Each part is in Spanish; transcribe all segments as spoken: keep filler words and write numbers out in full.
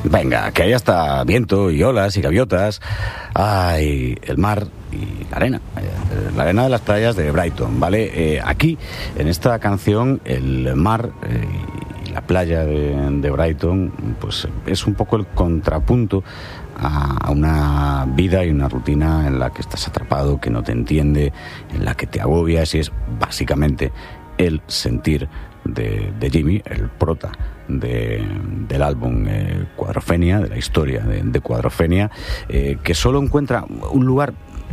Venga, que haya hasta viento y olas y gaviotas. Ay, el mar y la arena. La arena de las playas de Brighton, ¿vale? Eh, aquí, en esta canción, el mar eh, y la playa de, de Brighton, pues es un poco el contrapunto a, a una vida y una rutina en la que estás atrapado, que no te entiende, en la que te agobias, y es básicamente el sentir de, de Jimmy, el prota de, del álbum eh, Quadrophenia, de la historia de, de Quadrophenia, eh, que solo encuentra un lugar,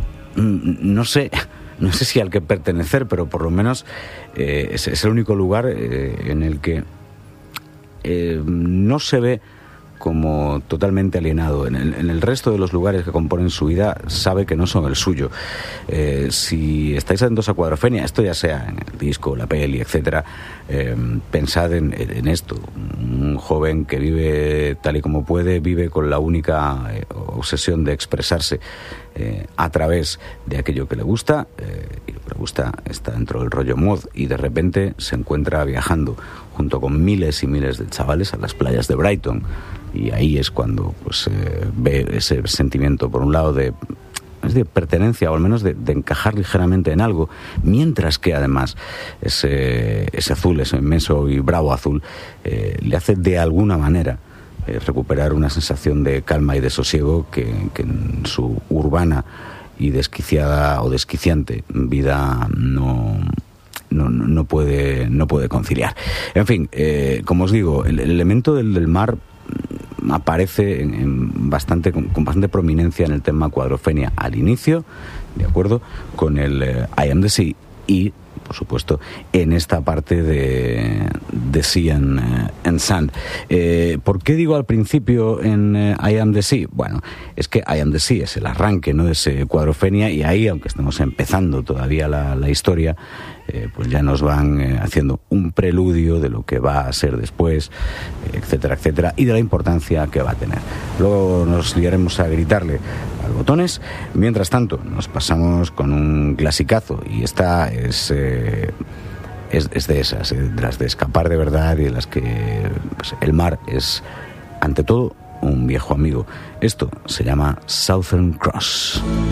no sé, no sé si al que pertenecer, pero por lo menos eh, es, es el único lugar eh, en el que eh, no se ve como totalmente alienado. En el, en el resto de los lugares que componen su vida sabe que no son el suyo. Eh, si estáis atentos a Quadrophenia, esto ya sea en el disco, la peli, etcétera, eh, pensad en, en esto. Un joven que vive tal y como puede, vive con la única eh, obsesión de expresarse eh, a través de aquello que le gusta, eh, y lo que le gusta está dentro del rollo mod, y de repente se encuentra viajando junto con miles y miles de chavales a las playas de Brighton. Y ahí es cuando pues eh, ve ese sentimiento, por un lado, de, es de pertenencia, o al menos de, de encajar ligeramente en algo, mientras que además ese, ese azul, ese inmenso y bravo azul, eh, le hace de alguna manera eh, recuperar una sensación de calma y de sosiego que, que en su urbana y desquiciada o desquiciante vida no... No, no, puede, no puede conciliar. En fin, eh, como os digo, el, el elemento del, del mar aparece en, en bastante, con, con bastante prominencia en el tema Quadrophenia al inicio, de acuerdo, con el eh, I Am the Sea, y por supuesto en esta parte de, de Sea and, uh, and Sand. Eh, ¿Por qué digo al principio en uh, I Am the Sea? Bueno, es que I Am the Sea es el arranque, ¿no?, de ese Quadrophenia, y ahí, aunque estemos empezando todavía la, la historia, eh, pues ya nos van eh, haciendo un preludio de lo que va a ser después, eh, etcétera, etcétera, y de la importancia que va a tener. Luego nos liaremos a gritarle a los botones. Mientras tanto, nos pasamos con un clasicazo, y esta es... Eh, Es, es de esas, eh, de las de escapar de verdad, y de las que pues, el mar es, ante todo, un viejo amigo. Esto se llama Southern Cross.